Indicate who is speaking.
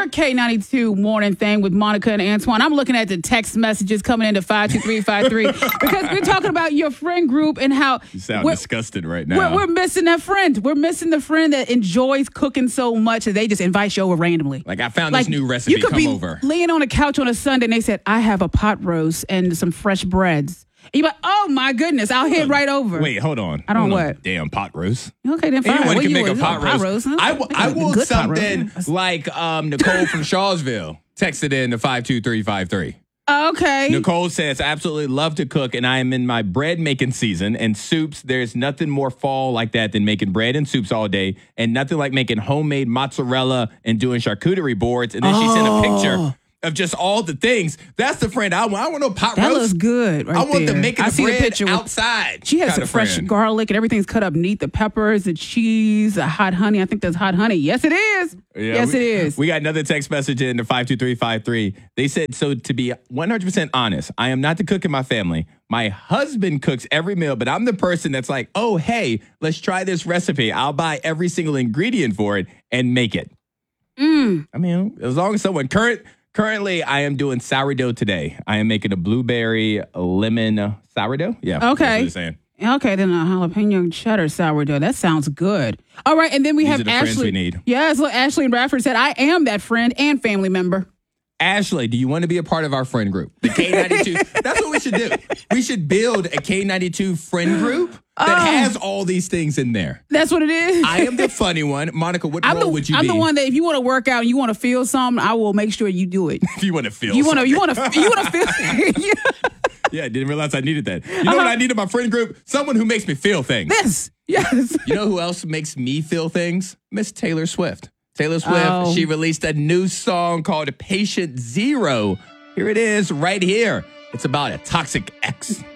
Speaker 1: your K92 morning thing with Monica and Antoine. I'm looking at the text messages coming into 52353 because we're talking about your friend group and how
Speaker 2: you sound disgusted right now.
Speaker 1: We're missing that friend. We're missing the friend that enjoys cooking so much that they just invite you over randomly.
Speaker 2: Like, I found this new recipe.
Speaker 1: You could
Speaker 2: Come over.
Speaker 1: Laying on a couch on a Sunday and they said, I have a pot roast and some fresh breads. And you're like, oh my goodness, I'll head right over.
Speaker 2: Wait, hold on.
Speaker 1: I don't what?
Speaker 2: Damn pot roast.
Speaker 1: Okay, then fine.
Speaker 2: Anyone can make a pot roast.
Speaker 1: Huh?
Speaker 2: I want something like Nicole from Shawsville texted in to 52353.
Speaker 1: Okay.
Speaker 2: Nicole says, absolutely love to cook, and I am in my bread making season and soups. There's nothing more fall like that than making bread and soups all day, and nothing like making homemade mozzarella and doing charcuterie boards. And then she sent a picture of just all the things. That's the friend I want. I want no pot roast.
Speaker 1: That looks good right
Speaker 2: I want
Speaker 1: there.
Speaker 2: them making the bread
Speaker 1: picture
Speaker 2: outside.
Speaker 1: She has some fresh garlic and everything's cut up neat. The peppers, the cheese, the hot honey. I think that's hot honey. Yes, it is.
Speaker 2: Yeah,
Speaker 1: yes, it is.
Speaker 2: We got another text message in to 52353. They said, so to be 100% honest, I am not the cook in my family. My husband cooks every meal, but I'm the person that's like, oh, hey, let's try this recipe. I'll buy every single ingredient for it and make it. I mean, as long as someone Currently, I am doing sourdough today. I am making a blueberry lemon sourdough. Yeah.
Speaker 1: Okay.
Speaker 2: That's what they're saying.
Speaker 1: Okay, then a jalapeno cheddar sourdough. That sounds good. All right, and then we
Speaker 2: These
Speaker 1: have
Speaker 2: are the
Speaker 1: Ashley.
Speaker 2: friends we need.
Speaker 1: Yes, look, Ashley in Bradford said, I am that friend and family member.
Speaker 2: Ashley, do you want to be a part of our friend group? The K92. That's what we should do. We should build a K92 friend group that has all these things in there.
Speaker 1: That's what it is.
Speaker 2: I am the funny one. Monica, what role would you be?
Speaker 1: I'm the one that if you want to work out and you want to feel something, I will make sure you do it.
Speaker 2: If you want to feel
Speaker 1: you
Speaker 2: something.
Speaker 1: You want to feel
Speaker 2: Yeah, I didn't realize I needed that. You know what I need in my friend group? Someone who makes me feel things.
Speaker 1: This. Yes.
Speaker 2: You know who else makes me feel things? Miss Taylor Swift. Taylor Swift, she released a new song called Patient Zero. Here it is right here. It's about a toxic ex.